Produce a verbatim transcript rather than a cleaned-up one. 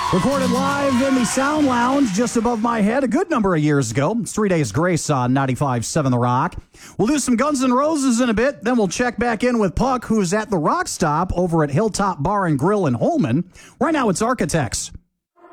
Recorded live in the Sound Lounge just above my head a good number of years ago. It's Three Days Grace on ninety-five point seven The Rock. We'll do some Guns N' Roses in a bit, then we'll check back in with Puck, who's at the Rock Stop over at Hilltop Bar and Grill in Holman. Right now it's Architects.